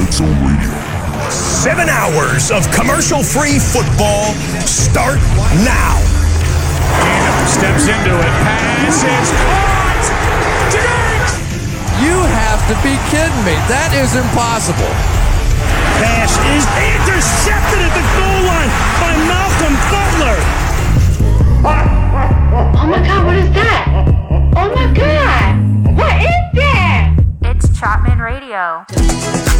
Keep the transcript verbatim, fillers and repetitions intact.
Red Zone Radio. Seven hours of commercial-free football start now. Tatum steps into it. Pass is caught. Diggs! You have to be kidding me. That is impossible. Pass is intercepted at the goal line by Malcolm Butler. Oh my God, what is that? Oh my God, what is that? It's Chapman Radio.